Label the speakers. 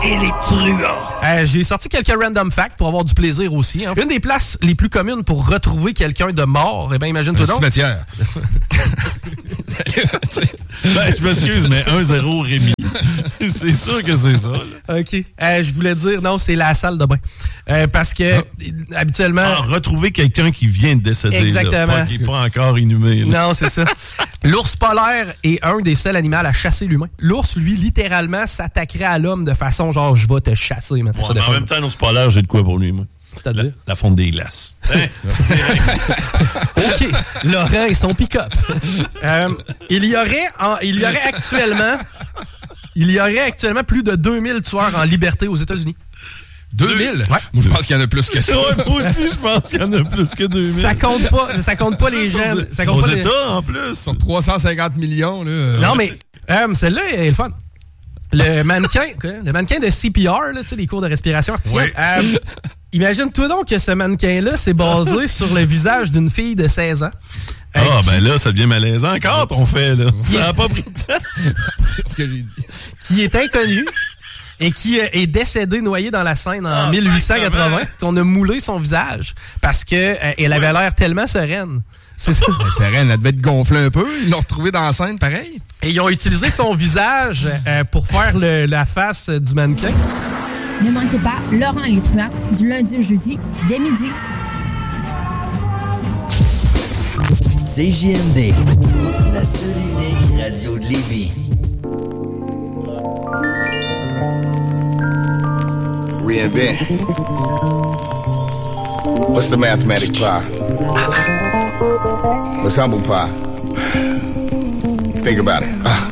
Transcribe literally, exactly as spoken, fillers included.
Speaker 1: et les truands. Euh, j'ai sorti quelques random facts pour avoir du plaisir aussi. Hein. Une des places les plus communes pour retrouver quelqu'un de mort, eh bien, imagine-toi donc.
Speaker 2: Un cimetière.
Speaker 3: Ben, je m'excuse, mais un zéro Rémi. C'est sûr que c'est ça. Là.
Speaker 1: OK. Euh, je voulais dire, non, c'est la salle de bain. Euh, parce que, ah. habituellement...
Speaker 3: Ah, retrouver quelqu'un qui vient de décéder.
Speaker 1: Exactement.
Speaker 3: Là, pas, qui n'est pas encore inhumé. Là.
Speaker 1: Non, c'est ça. L'ours polaire est un des seuls animaux à chasser l'humain. L'ours, lui, littéralement, s'attaquerait à l'homme de façon genre, je vais te chasser.
Speaker 3: Bon, ça en même temps, l'ours polaire, j'ai de quoi pour lui, moi.
Speaker 1: C'est-à-dire?
Speaker 3: La, la fonte des glaces. Hein?
Speaker 1: OK. Laurent et son pick-up. euh, il y aurait, en, il y aurait actuellement, il y aurait actuellement plus de deux mille tueurs en liberté aux États-Unis.
Speaker 2: deux mille?
Speaker 1: Ouais.
Speaker 2: Moi, je pense qu'il y en a plus que ça.
Speaker 3: Ouais, moi aussi, je pense qu'il y en a plus que deux mille.
Speaker 1: Ça compte pas, ça compte pas les jeunes. Ça compte
Speaker 3: aux
Speaker 1: pas
Speaker 3: États,
Speaker 1: les...
Speaker 3: en plus.
Speaker 2: Sur trois cent cinquante millions, là.
Speaker 1: Non, mais, euh, celle-là est le fun. Le mannequin, quoi, le mannequin de C P R, là, tu sais, les cours de respiration artificielle.
Speaker 2: Oui.
Speaker 1: Euh, imagine-toi donc que ce mannequin-là, c'est basé sur le visage d'une fille de seize ans.
Speaker 3: Ah, euh, ben là, ça devient malaisant encore, ton fait, là. Ça n'a pas pris de temps.
Speaker 2: C'est ce que j'ai dit.
Speaker 1: Qui est inconnu et qui est décédé noyé dans la Seine en
Speaker 3: ah,
Speaker 1: mille huit cent quatre-vingts, qu'on a moulé son visage parce que euh, elle avait l'air tellement sereine. C'est ça.
Speaker 2: Ben, Sereine, elle devait être gonflée un peu. Ils l'ont retrouvée dans la scène, pareil.
Speaker 1: Et ils ont utilisé son visage euh, pour faire le, la face du mannequin.
Speaker 4: Ne manquez pas Laurent et les truands du lundi au jeudi dès midi.
Speaker 5: C J M D, la seule unique radio de Lévis.
Speaker 6: Reinvent. What's the mathematic pi? What's humble pi? Think about it. Uh.